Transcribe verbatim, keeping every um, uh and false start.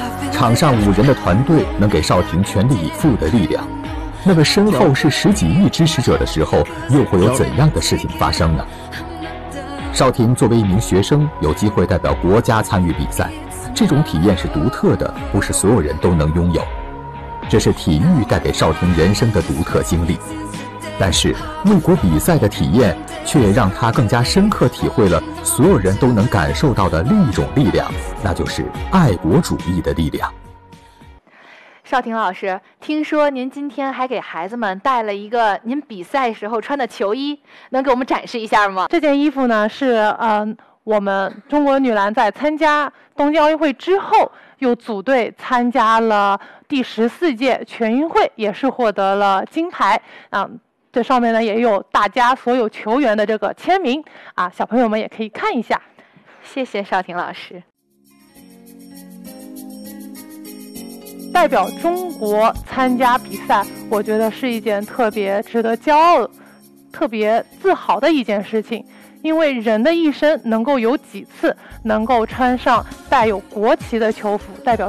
场上五人的团队能给少廷全力以赴的力量，那么身后是十几亿支持者的时候，又会有怎样的事情发生呢？少廷作为一名学生，有机会代表国家参与比赛，这种体验是独特的，不是所有人都能拥有。这是体育带给少廷人生的独特经历，但是为国比赛的体验却也让他更加深刻体会了所有人都能感受到的另一种力量，那就是爱国主义的力量。 少廷老师，听说您今天还给孩子们带了一个您比赛时候穿的球衣，能给我们展示一下吗？ 这件衣服呢是呃我们中国女篮在参加东京奥运会之后，又组队参加了第十四届全运会，也是获得了金牌啊。这上面呢也有大家所有球员的这个签名啊，小朋友们也可以看一下。 谢谢少廷老师。 代表中国参加比赛，我觉得是一件特别值得骄傲、特别自豪的一件事情。因为人的一生能够有几次能够穿上带有国旗的球服，代表